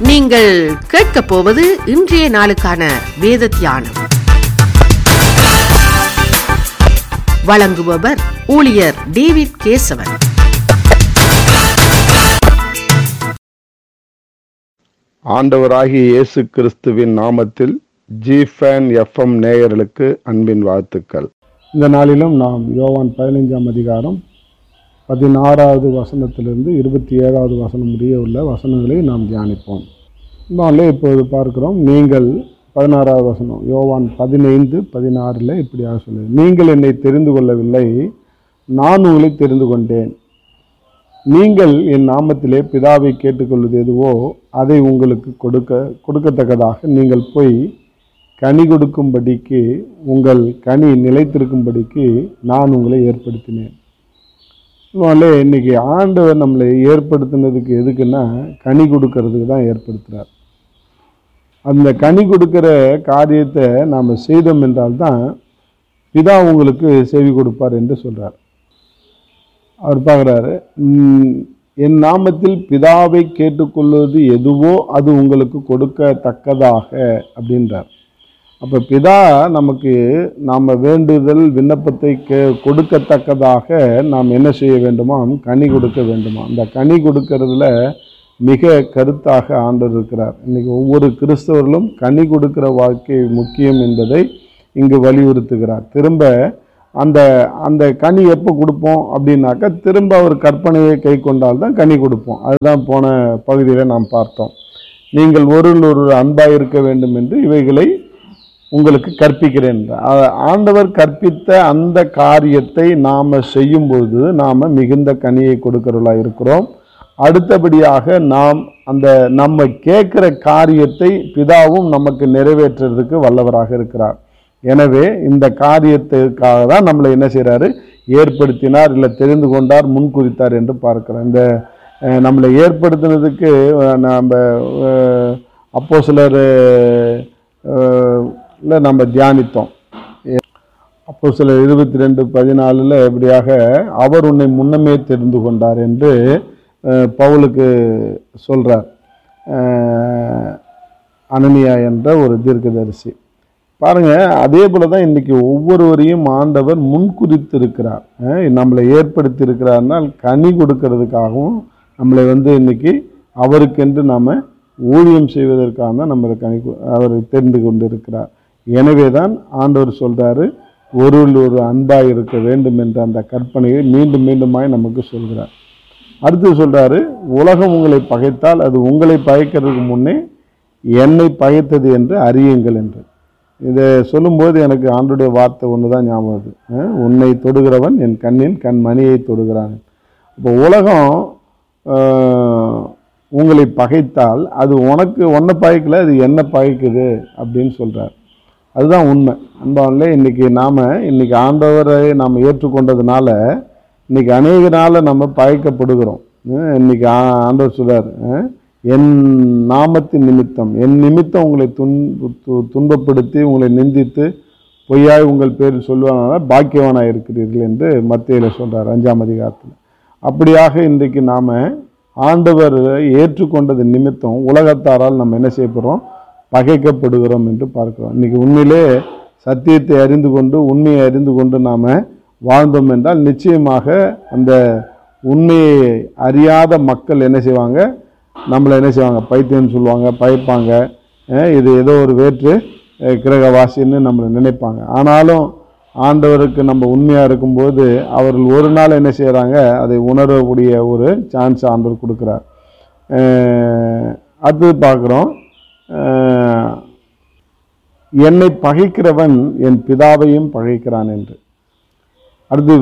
நீங்கள் கேட்கப் போவது இன்றைய நாளுக்கான வேத தியானம். வழங்குபவர் ஊழியர் டேவிட் கேசவன். ஆண்டவராகிய இயேசு கிறிஸ்துவின் நாமத்தில் ஜிஃபேன் எஃப்எம் நேயர்களுக்கு அன்பின் வாழ்த்துக்கள். இந்த நாளிலும் நாம் யோவான் 15ஆம் அதிகாரம் 16வது வசனத்திலிருந்து 27வது வசனம் முடிய உள்ள வசனங்களை நாம் தியானிப்போம். நாளே இப்போது பார்க்கிறோம். நீங்கள் 16வது வசனம் யோவான் 15:16 இப்படியாக சொல்லுது. நீங்கள் என்னை தெரிந்து கொள்ளவில்லை, நான் உங்களை தெரிந்து கொண்டேன். நீங்கள் என் நாமத்திலே பிதாவை கேட்டுக்கொள்வது எதுவோ அதை உங்களுக்கு கொடுக்கத்தக்கதாக நீங்கள் போய் கனி கொடுக்கும்படிக்கு, உங்கள் கனி நிலைத்திருக்கும்படிக்கு நான் உங்களை ஏற்படுத்தினேன். இன்னைக்கு ஆண்டவர் நம்மளை ஏற்படுத்தினதுக்கு எதுக்குன்னா கனி கொடுக்கறதுக்கு தான் ஏற்படுத்துகிறார். அந்த கனி கொடுக்கிற காரியத்தை நாம் செய்தோம் என்றால்தான் பிதா உங்களுக்கு செவி கொடுப்பார் என்று சொல்கிறார். அவர் பார்க்குறாரு, என் நாமத்தில் பிதாவை கேட்டுக்கொள்வது எதுவோ அது உங்களுக்கு கொடுக்கத்தக்கதாக அப்படின்றார். அப்போ பிதா நமக்கு நாம் வேண்டுதல் விண்ணப்பத்தை கொடுக்கத்தக்கதாக நாம் என்ன செய்ய வேண்டுமா? கனி கொடுக்க வேண்டுமா? அந்த கனி கொடுக்கறதுல மிக கருத்தாக ஆண்டவர் இருக்கிறார். இன்றைக்கி ஒவ்வொரு கிறிஸ்தவர்களும் கனி கொடுக்கிற வாழ்க்கை முக்கியம் என்பதை இங்கு வலியுறுத்துகிறார். திரும்ப அந்த அந்த கனி எப்போ கொடுப்போம் அப்படின்னாக்கா, திரும்ப அவர் கற்பனையை கை கொண்டால்தான் கனி கொடுப்போம். அதுதான் போன பகுதியில் நாம் பார்த்தோம். நீங்கள் ஒரு அன்பாக இருக்க வேண்டும் என்று இவைகளை உங்களுக்கு கற்பிக்கிறேன். ஆண்டவர் கற்பித்த அந்த காரியத்தை நாம் செய்யும்போது நாம் மிகுந்த கனியை கொடுக்கிறவர்களாக இருக்கிறோம். அடுத்தபடியாக நாம் அந்த நம்ம கேட்குற காரியத்தை பிதாவும் நமக்கு நிறைவேற்றுறதுக்கு வல்லவராக இருக்கிறார். எனவே இந்த காரியத்துக்காக தான் நம்மளை என்ன செய்கிறாரு? ஏற்படுத்தினார், இல்லை தெரிந்து கொண்டார், முன்குறித்தார் என்று பார்க்கிறோம். இந்த நம்மளை ஏற்படுத்தினதுக்கு நம்ம அப்போஸ்தலர் நம்ம தியானித்தோம். அப்போஸ்தலர் 22:14 எப்படியாக அவர் உன்னை முன்னமே தெரிந்து கொண்டார் என்று பவுலுக்கு சொல்றார். அனனியா என்ற ஒரு தீர்க்கதரிசி. பாருங்க, அதே போல தான் இன்னைக்கு ஒவ்வொருவரையும் ஆண்டவர் முன்குறித்து இருக்கிறார். நம்மளை ஏற்படுத்தி இருக்கிறார்னால் கனி கொடுக்கறதுக்காகவும் நம்மளை இன்னைக்கு அவருக்கென்று நாம் ஊழியம் செய்வதற்காக தான் நம்மளை அவர் தெரிந்து கொண்டு இருக்கிறார். எனவே தான் ஆண்டவர் சொல்றாரு, ஒரு அன்பாக இருக்க வேண்டும் என்ற அந்த கற்பனையை மீண்டும் மீண்டுமாய் நமக்கு சொல்கிறார். அடுத்து சொல்றாரு, உலகம் உங்களை பகைத்தால் அது உங்களை பகைக்கிறதுக்கு முன்னே என்னை பகைத்தது என்று அறியுங்கள் என்று. இதை சொல்லும்போது எனக்கு ஆண்டுடைய வார்த்தை ஒன்று தான் ஞாபகம் வருது. உன்னை தொடுகிறவன் என் கண்ணின் கண்மணியை தொடுகிறான். இப்போ உலகம் உங்களை பகைத்தால் அது உன்னை பகைக்கல, அது என்ன பகைக்குது அப்படின்னு சொல்றார். அதுதான் உண்மை. அன்பானே, இன்னைக்கு ஆண்டவரை நாம் ஏற்றுக்கொண்டதுனால இன்னைக்கு அநேக நாள நம்ம பகைக்கப்படுகிறோம். இன்னைக்கு ஆண்டவர் சொல்றார், என் நாமத்தின் நிமித்தம், என் நிமித்தம் உங்களை துன்பப்படுத்தி உங்களை நிந்தித்து பொய்யாய் உங்கள் பேரில் சொல்லுவாங்க பாக்கியவானாக இருக்கிறீர்கள் என்று மத்தேயுல சொல்றார் 5ஆம் அதிகாரத்தில். அப்படியாக இன்றைக்கு நாம் ஆண்டவரை ஏற்றுக்கொண்டது நிமித்தம் உலகத்தாரால் நம்ம என்ன செய்ய போகிறோம்? பகைக்கப்படுகிறோம் என்று பார்க்கிறோம். இன்னைக்கு உண்மையிலே சத்தியத்தை அறிந்து கொண்டு உண்மையை அறிந்து கொண்டு நாம் வாழ்ந்தோம் என்றால் நிச்சயமாக அந்த உண்மையை அறியாத மக்கள் என்ன செய்வாங்க? நம்மளை என்ன செய்வாங்க? பைத்தியம்னு சொல்லுவாங்க, பயப்பாங்க. இது ஏதோ ஒரு வேற்று கிரகவாசின்னு நம்மளை நினைப்பாங்க. ஆனாலும் ஆண்டவருக்கு நம்ம உண்மையாக இருக்கும்போது அவர்கள் ஒரு நாள் என்ன செய்கிறாங்க? அதை உணரக்கூடிய ஒரு சான்ஸ் ஆண்டவர் கொடுக்குறார். அடுத்தது பார்க்குறோம், என்னை பகைக்கிறவன் என் பிதாவையும் பகைக்கிறான் என்று. அடுத்து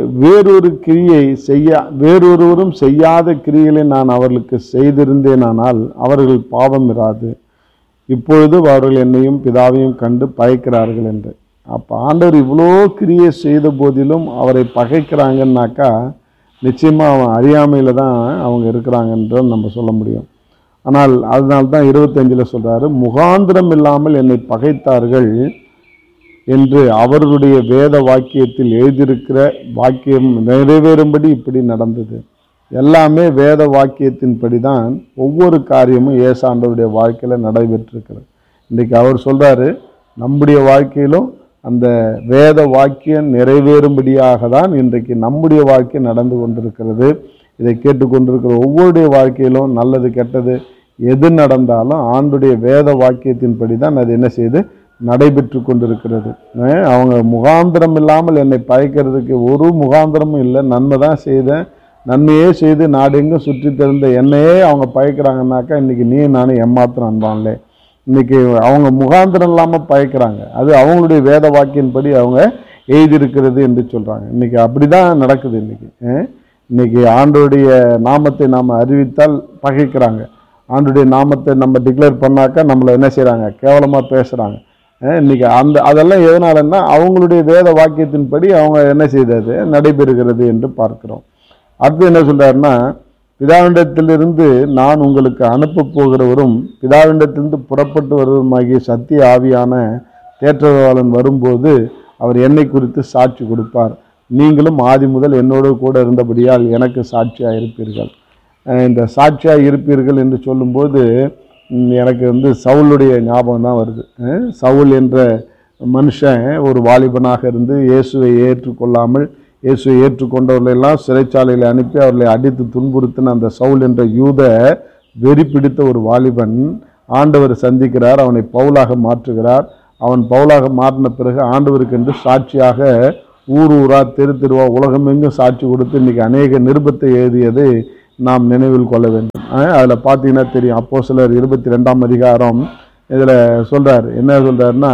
வேறொருவரும் செய்யாத கிரியைகளை நான் அவர்களுக்கு செய்திருந்தேனானால் அவர்கள் பாவம் இராது. இப்பொழுது அவர்கள் என்னையும் பிதாவையும் கண்டு பகைக்கிறார்கள் என்று. அப்போ ஆண்டவர் இவ்வளோ கிரியை செய்த போதிலும் அவரை பகைக்கிறாங்கன்னாக்கா நிச்சயமாக அவன் அறியாமையில் தான் அவங்க இருக்கிறாங்கன்ற நம்ம சொல்ல முடியும். ஆனால் அதனால்தான் 25 சொல்றாரு, முகாந்திரம் இல்லாமல் என்னை பகைத்தார்கள் என்று அவர்களுடைய வேத வாக்கியத்தில் எழுதியிருக்கிற வாக்கியம் நிறைவேறும்படி இப்படி நடந்தது. எல்லாமே வேத வாக்கியத்தின்படி தான் ஒவ்வொரு காரியமும் இயேசு ஆண்டவருடைய வாழ்க்கையில் நடைபெற்றிருக்கிறது. இன்றைக்கி அவர் சொல்கிறாரு, நம்முடைய வாழ்க்கையிலும் அந்த வேத வாக்கியம் நிறைவேறும்படியாக தான் இன்றைக்கு நம்முடைய வாழ்க்கை நடந்து கொண்டிருக்கிறது. இதை கேட்டுக்கொண்டிருக்கிற ஒவ்வொருடைய வாழ்க்கையிலும் நல்லது கெட்டது எது நடந்தாலும் ஆண்டுடைய வேத வாக்கியத்தின்படி தான் அது என்ன செய்து நடைபெற்று கொண்டிருக்கிறது. அவங்க முகாந்திரம் இல்லாமல் என்னை பயக்கிறதுக்கு ஒரு முகாந்திரமும் இல்லை. நன்மை தான் செய்தேன், நன்மையே செய்து நாடெங்கும் சுற்றி தெரிந்த என்னையே அவங்க பயக்கிறாங்கன்னாக்கா இன்றைக்கி நீ நானும் ஏமாத்திரம் அன்பான்லே. இன்றைக்கி அவங்க முகாந்திரம் இல்லாமல் பயக்கிறாங்க. அது அவங்களுடைய வேத வாக்கியின்படி அவங்க எழுதியிருக்கிறது என்று சொல்கிறாங்க. இன்றைக்கி அப்படி தான் நடக்குது. இன்றைக்கி ஆண்டோடைய நாமத்தை நாம் அறிவித்தால் பகைக்கிறாங்க. ஆண்டுடைய நாமத்தை நம்ம டிக்ளேர் பண்ணாக்கா நம்மளை என்ன செய்கிறாங்க, கேவலமாக பேசுகிறாங்க. இன்றைக்கி அதெல்லாம் எதனாலன்னா அவங்களுடைய வேத வாக்கியத்தின்படி அவங்க என்ன செய்தது நடைபெறுகிறது என்று பார்க்கிறோம். அடுத்து என்ன சொல்கிறாருன்னா, பிதாவிண்டத்திலிருந்து நான் உங்களுக்கு அனுப்ப போகிறவரும் பிதாவிண்டத்திலிருந்து புறப்பட்டு வருவருமாகிய சத்திய ஆவியான தேற்றவாளன் வரும்போது அவர் என்னை குறித்து சாட்சி கொடுப்பார். நீங்களும் ஆதி முதல் என்னோடு கூட இருந்தபடியால் எனக்கு சாட்சியாக இருப்பீர்கள். இந்த சாட்சியாக இருப்பீர்கள் என்று சொல்லும்போது எனக்கு சவுலுடைய ஞாபகம் தான் வருது. சவுல் என்ற மனுஷன் ஒரு வாலிபனாக இருந்து இயேசுவை ஏற்றுக்கொள்ளாமல் இயேசுவை ஏற்றுக்கொண்டவர்களெல்லாம் சிறைச்சாலையில் அனுப்பி அவர்களை அடித்து துன்புறுத்தின அந்த சவுல் என்ற யூத வெறி பிடித்த ஒரு வாலிபன் ஆண்டவர் சந்திக்கிறார், அவனை பவுலாக மாற்றுகிறார். அவன் பவுலாக மாற்றின பிறகு ஆண்டவருக்கு என்று சாட்சியாக ஊர் ஊரா தெரு தெருவா உலகமெங்கும் சாட்சி கொடுத்து இன்றைக்கி அநேக நிருபத்தை எழுதியது நாம் நினைவில் கொள்ள வேண்டும். அதில் பார்த்தீங்கன்னா தெரியும், அப்போஸ்தலர் 22ஆம் அதிகாரம் இதில் சொல்கிறார். என்ன சொல்கிறாருன்னா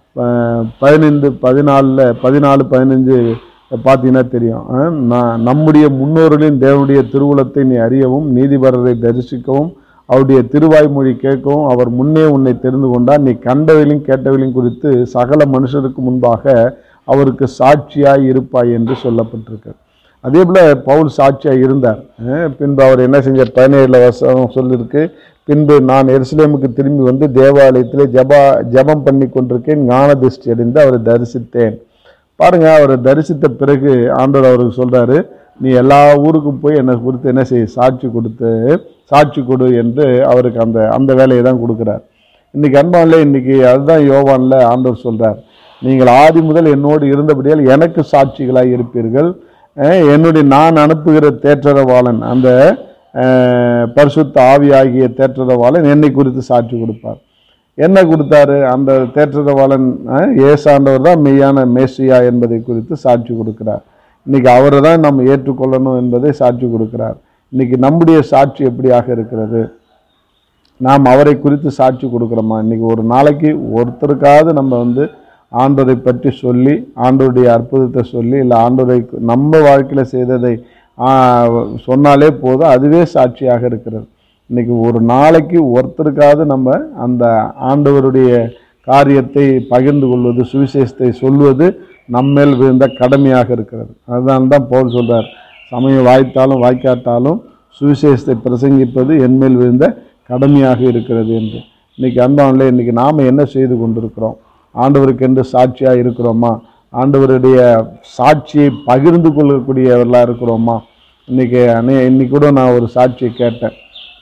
14-15 பார்த்தீங்கன்னா தெரியும். நம்முடைய முன்னோர்களின் தேவனுடைய திருவுளத்தை நீ அறியவும் நீதிபரரை தரிசிக்கவும் அவருடைய திருவாய்மொழி கேட்கவும் அவர் முன்னே உன்னை தெரிந்து கொண்டார். நீ கண்டவைகளையும் கேட்டவைகளையும் குறித்து சகல மனுஷருக்கு முன்பாக அவருக்கு சாட்சியாய் இருப்பாய் என்று சொல்லப்பட்டிருக்கு. அதே போல் பவுல் சாட்சியாக இருந்தார். பின்பு அவர் என்ன செஞ்சார், 17 வருஷம் சொல்லியிருக்கு. பின்பு நான் எருசலேமுக்கு திரும்பி வந்து தேவாலயத்தில் ஜெபம் பண்ணி கொண்டிருக்கேன், ஞான திருஷ்டி அடைந்து அவரை தரிசித்தேன். பாருங்க, அவரை தரிசித்த பிறகு ஆண்டவர் அவருக்கு சொல்றாரு, நீ எல்லா ஊருக்கும் போய் என்னை குறித்து என்ன செய்ய சாட்சி கொடு என்று அவருக்கு அந்த வேலையை தான் கொடுக்குறார். இன்னைக்கு அன்பான்ல இன்னைக்கு அதுதான் யோவான்ல ஆண்டவர் சொல்றார், நீங்கள் ஆதி முதல் என்னோடு இருந்தபடியால் எனக்கு சாட்சிகளாய் இருப்பீர்கள். என்னுடைய நான் அனுப்புகிற தேற்றரவாளன் அந்த பரிசுத்த ஆவியாகிய தேற்றரவாளன் என்னை குறித்து சாட்சி கொடுப்பார். என்ன கொடுத்தாரு? அந்த தேற்றரவாளன் ஏசாண்டவர் தான் மெய்யான மேசியா என்பதை குறித்து சாட்சி கொடுக்கிறார். இன்னைக்கு அவரை தான் நம்ம ஏற்றுக்கொள்ளணும் என்பதை சாட்சி கொடுக்கிறார். இன்னைக்கு நம்முடைய சாட்சி எப்படியாக இருக்கிறது? நாம் அவரை குறித்து சாட்சி கொடுக்குறோமா? இன்னைக்கு ஒரு நாளைக்கு ஒருத்தருக்காவது நம்ம ஆண்டவரை பற்றி சொல்லி ஆண்டவருடைய அற்புதத்தை சொல்லி இல்லை ஆண்டவரை நம்ம வாழ்க்கையில் செய்ததை சொன்னாலே போதும், அதுவே சாட்சியாக இருக்கிறது. இன்றைக்கி ஒரு நாளைக்கு ஒருத்தருக்காவது நம்ம அந்த ஆண்டவருடைய காரியத்தை பகிர்ந்து கொள்வது, சுவிசேஷத்தை சொல்வது நம்மேல் விழுந்த கடமையாக இருக்கிறது. அதுதான் தான் பவுல் சொல்கிறார், சமயம் வாய்த்தாலும் வாய்க்காட்டாலும் சுவிசேஷத்தை பிரசங்கிப்பது என்மேல் விழுந்த கடமையாக இருக்கிறது என்று. இன்றைக்கி அன்பானே, இன்றைக்கி நாம் என்ன செய்து கொண்டிருக்கிறோம்? ஆண்டவருக்கென்று சாட்சியாக இருக்கிறோமா? ஆண்டவருடைய சாட்சியை பகிர்ந்து கொள்ளக்கூடியவர்களாக இருக்கிறோமா? இன்னைக்கு கூட நான் ஒரு சாட்சியை கேட்டேன்.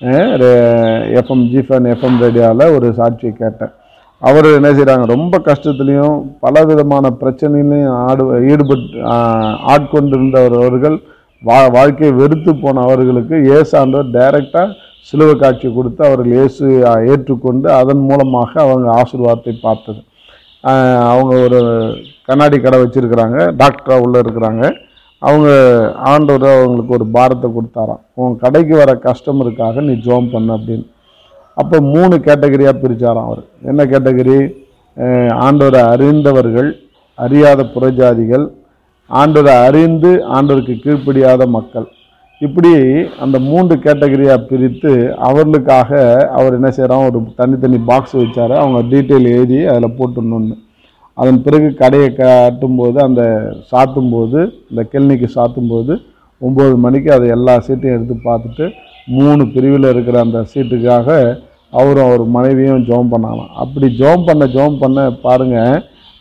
ஜிஃபன் எஃப்எம் ரேடியோவில் ஒரு சாட்சியை கேட்டேன். அவர் என்ன செய்கிறாங்க, ரொம்ப கஷ்டத்துலேயும் பலவிதமான பிரச்சனையிலையும் ஆட்கொண்டிருந்தவர்கள் வாழ்க்கையை வெறுத்து போன அவர்களுக்கு இயேசாண்டவர் டைரெக்டாக சிலுவை காட்சி கொடுத்து அவர்கள் இயேசு ஏற்றுக்கொண்டு அதன் மூலமாக அவங்க ஆசீர்வாதத்தை பார்த்தது. அவங்க ஒரு கண்ணாடி கடை வச்சுருக்கிறாங்க, டாக்டராக உள்ளே இருக்கிறாங்க. அவங்க ஆண்டவர் அவங்களுக்கு ஒரு பாரத்தை கொடுத்தாராம், உன் கடைக்கு வர கஸ்டமருக்காக நீ ஜோம் பண்ண அப்படின்னு. அப்போ 3 கேட்டகரியாக பிரித்தாராம் அவர். என்ன கேட்டகரி? ஆண்டவரை அறிந்தவர்கள், அறியாத புறஜாதிகள், ஆண்டவரை அறிந்து ஆண்டவருக்கு கீழ்ப்படியாத மக்கள். இப்படி அந்த 3 கேட்டகரியாக பிரித்து அவர்களுக்காக அவர் என்ன செய்கிறான், ஒரு தனித்தனி பாக்ஸ் வச்சார். அவங்க டீட்டெயில் எழுதி அதில் போட்டுடணுன்னு. அதன் பிறகு கடையை கட்டும்போது சாத்தும்போது இந்த கிளினிக்கு சாத்தும்போது 9 மணிக்கு அதை எல்லா சீட்டையும் எடுத்து பார்த்துட்டு 3 பிரிவில் இருக்கிற அந்த சீட்டுக்காக அவரும் அவர் மனைவியும் ஜோம் பண்ணாலாம். அப்படி ஜோம் பண்ண பாருங்கள்,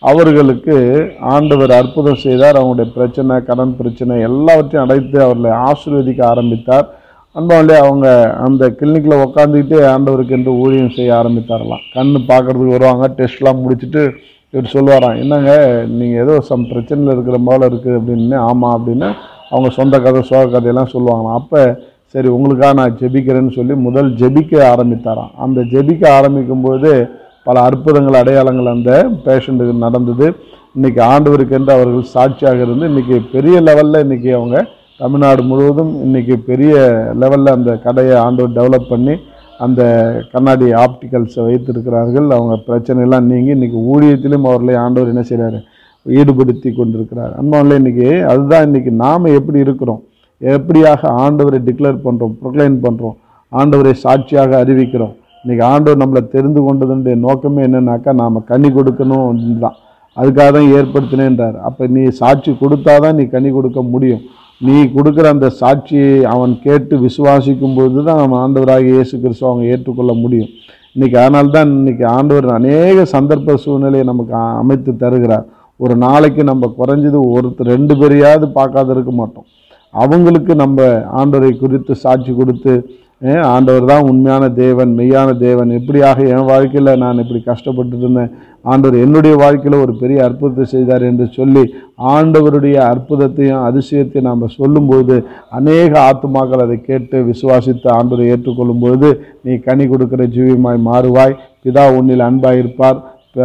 அவர்களுக்கு ஆண்டவர் அற்புதம் செய்தார். அவங்களுடைய பிரச்சனை, கடன் பிரச்சனை எல்லாவற்றையும் அடைத்து அவர்களை ஆசீர்வதிக்க ஆரம்பித்தார். அன்பாலே அவங்க அந்த கிளினிக்கில் உட்காந்துக்கிட்டே ஆண்டவருக்கு என்று ஊழியம் செய்ய ஆரம்பித்தாரலாம். கண் பார்க்குறதுக்கு வருவாங்க, டெஸ்ட்லாம் முடிச்சுட்டு இவர் சொல்லுவாராம், என்னங்க நீங்கள் ஏதோ பிரச்சனையில் இருக்கிற போல இருக்குது அப்படின்னு. ஆமாம் அப்படின்னு அவங்க சொந்த கதை சோக கதையெல்லாம் சொல்லுவாங்களாம். அப்போ சரி உங்களுக்காக நான் ஜெபிக்கிறேன்னு சொல்லி முதல் ஜெபிக்க ஆரம்பித்தாராம். அந்த ஜெபிக்க ஆரம்பிக்கும்போது பல அற்புதங்கள், அடையாளங்கள் அந்த பேஷண்ட்டுக்கு நடந்தது. இன்றைக்கி ஆண்டவருக்கென்று அவர்கள் சாட்சியாக இருந்து இன்றைக்கி பெரிய லெவலில் இன்றைக்கி அவங்க தமிழ்நாடு முழுவதும் இன்றைக்கி பெரிய லெவலில் அந்த கடையை ஆண்டவர் டெவலப் பண்ணி அந்த கண்ணாடி ஆப்டிக்கல்ஸை வைத்திருக்கிறார்கள். அவங்க பிரச்சனையெல்லாம் நீங்கி இன்றைக்கி ஊழியத்திலும் அவர்களை ஆண்டவர் என்ன செய்கிறாரு, ஈடுபடுத்தி கொண்டிருக்கிறார். அன்பாவில் இன்றைக்கி அதுதான் இன்றைக்கி நாம் எப்படி இருக்கிறோம், எப்படியாக ஆண்டவரை டிக்ளேர் பண்ணுறோம், ப்ரொக்ளைன் பண்ணுறோம், ஆண்டவரை சாட்சியாக அறிவிக்கிறோம். இன்றைக்கி ஆண்டவர் நம்மளை தெரிந்து கொண்டதுடைய நோக்கமே என்னன்னாக்கா நாம் கனி கொடுக்கணும் தான். அதுக்காக தான் ஏற்படுத்தினேன்றார். அப்போ நீ சாட்சி கொடுத்தா தான் நீ கனி கொடுக்க முடியும். நீ கொடுக்குற அந்த சாட்சியை அவன் கேட்டு விசுவாசிக்கும் போது தான் நம்ம ஆண்டவராகிய இயேசு கிறிஸ்துவை அவங்க ஏற்றுக்கொள்ள முடியும். இன்றைக்கி அதனால்தான் இன்றைக்கி ஆண்டவர் அநேக சந்தர்ப்ப சூழ்நிலையை நமக்கு அமைத்து தருகிறார். ஒரு நாளைக்கு நம்ம குறைஞ்சது ஒருத்தர் 2 பேரையாவது பார்க்காத இருக்க மாட்டோம். அவங்களுக்கு நம்ம ஆண்டவரை குறித்து சாட்சி கொடுத்து, ஆண்டவர் தான் உண்மையான தேவன், மெய்யான தேவன், எப்படியாக என் வாழ்க்கையில் நான் இப்படி கஷ்டப்பட்டு இருந்தேன், ஆண்டவர் என்னுடைய வாழ்க்கையில் ஒரு பெரிய அற்புதத்தை செய்தார் என்று சொல்லி ஆண்டவருடைய அற்புதத்தையும் அதிசயத்தையும் நாம் சொல்லும்போது அநேக ஆத்துமாக்கள் அதை கேட்டு விசுவாசித்து ஆண்டவரை ஏற்றுக்கொள்ளும்போது நீ கனி கொடுக்கிற ஜீவியமாய் மாறுவாய். பிதா உன்னில் அன்பாயிருப்பார்,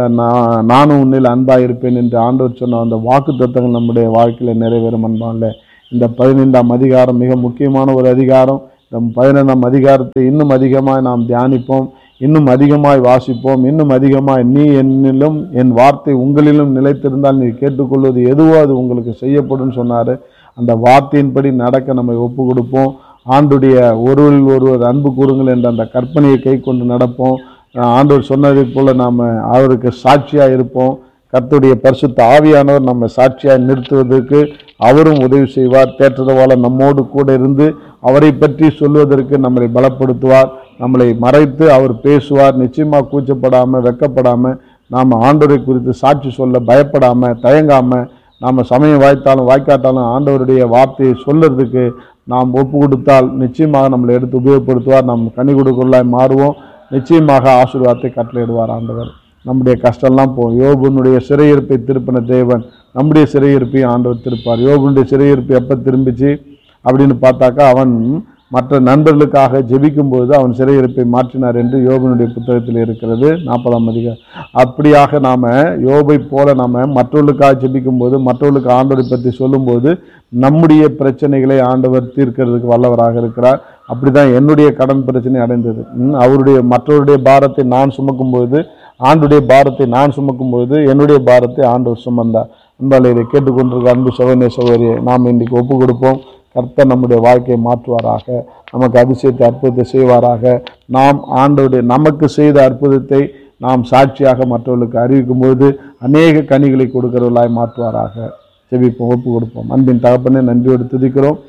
நானும் உன்னில் அன்பாயிருப்பேன் என்று ஆண்டவர் சொன்ன அந்த வாக்கு தத்தங்கள் நம்முடைய வாழ்க்கையில் நிறைவேறும். அன்பான்ல இந்த 15ஆம் அதிகாரம் மிக முக்கியமான ஒரு அதிகாரம். இந்த 15ஆம் அதிகாரத்தை இன்னும் அதிகமாக நாம் தியானிப்போம், இன்னும் அதிகமாய் வாசிப்போம், இன்னும் அதிகமாய் நீ என்னிலும் என் வார்த்தை உங்களிலும் நிலைத்திருந்தால் நீ கேட்டுக்கொள்வது எதுவோ அது உங்களுக்கு செய்யப்படும் சொன்னார். அந்த வார்த்தையின்படி நடக்க நம்ம ஒப்பு கொடுப்போம். ஆண்டுடைய ஒருவரில் ஒருவர் அன்பு கூறுங்கள் என்ற அந்த கற்பனையை கை கொண்டு நடப்போம். ஆண்டவர் சொன்னதை போல நாம் அவருக்கு சாட்சியாக இருப்போம். கர்த்தருடைய பரிசுத்த ஆவியானவர் நம்ம சாட்சியாக நிறுத்துவதற்கு அவரும் உதவி செய்வார். தேற்றதவால நம்மோடு கூட இருந்து அவரை பற்றி சொல்வதற்கு நம்மளை பலப்படுத்துவார். நம்மளை மறைத்து அவர் பேசுவார். நிச்சயமாக கூச்சப்படாமல், வெக்கப்படாமல், நாம் ஆண்டவரை குறித்து சாட்சி சொல்ல பயப்படாமல், தயங்காமல், நாம் சமயம் வாய்த்தாலும் வாய்க்காட்டாலும் ஆண்டவருடைய வார்த்தையை சொல்லுறதுக்கு நாம் ஒப்பு கொடுத்தால் நிச்சயமாக நம்மளை எடுத்து உபயோகப்படுத்துவார். நாம் கனி கொடுக்கலாய் மாறுவோம். நிச்சயமாக ஆசீர்வாதத்தை கட்டளையிடுவார் ஆண்டவர். நம்முடைய கஷ்டம்லாம் போகும். யோபுனுடைய சிறையிருப்பை திருப்பின தேவன் நம்முடைய சிறையிருப்பையும் ஆண்டவர் திருப்பார். யோபுனுடைய சிறையிருப்பு எப்போ திரும்பிச்சு அப்படின்னு பார்த்தாக்கா, அவன் மற்ற நண்பர்களுக்காக ஜெபிக்கும்போது அவன் சிறையிருப்பை மாற்றினார் என்று யோபுனுடைய புத்தகத்தில் இருக்கிறது 40ஆம் அதிகாரம். அப்படியாக நாம் யோபை போல நாம் மற்றவர்களுக்காக ஜெபிக்கும்போது, மற்றவர்களுக்கு ஆண்டவரை பற்றி சொல்லும்போது நம்முடைய பிரச்சனைகளை ஆண்டவர் தீர்க்கிறதுக்கு வல்லவராக இருக்கிறார். அப்படி தான் என்னுடைய கடன் பிரச்சனை அடைந்தது. மற்றவருடைய பாரத்தை நான் சுமக்கும்போது, ஆண்டுடைய பாரத்தை நான் சுமக்கும்போது என்னுடைய பாரத்தை ஆண்டவர் சுமந்தார். அன்பாலே இதை கேட்டுக்கொண்டிருக்க அன்பு சகோதரனே சகோதரியை நாம் இன்றைக்கு ஒப்பு கொடுப்போம். கர்த்தர் நம்முடைய வாழ்க்கையை மாற்றுவாராக, நமக்கு அதிசயத்தை அற்புதத்தை செய்வாராக. நாம் ஆண்டவருடைய நமக்கு செய்த அற்புதத்தை நாம் சாட்சியாக மற்றவர்களுக்கு அறிவிக்கும்போது அநேக கனிகளை கொடுக்கிறவர்களாய் மாற்றுவாராக. செபிப்போம், ஒப்பு கொடுப்போம். அன்பின் தகப்பனே, நன்றியோடு துதிக்கிறோம்.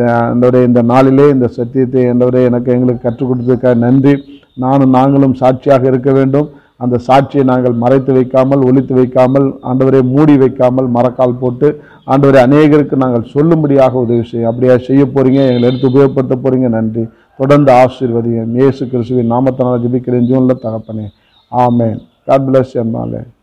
இந்த நாளிலே இந்த சத்தியத்தை எங்களுக்கு கற்றுக் கொடுத்ததுக்காக நன்றி. நாங்களும் சாட்சியாக இருக்க வேண்டும். அந்த சாட்சியை நாங்கள் மறைத்து வைக்காமல், ஒளித்து வைக்காமல், ஆண்டவரை மூடி வைக்காமல், மரக்கால் போட்டு ஆண்டவரை அநேகருக்கு நாங்கள் சொல்லும்படியாக உதவி செய்யும். அப்படியா செய்ய போகிறீங்க, எங்களை எடுத்து உபயோகப்படுத்த போகிறீங்க. நன்றி. தொடர்ந்து ஆசீர்வதிங்க. இயேசு கிறிஸ்துவின் நாமத்தினால் ஜெபிக்கிறேன் ஜீவனில் தகப்பனே. ஆமென். God bless you.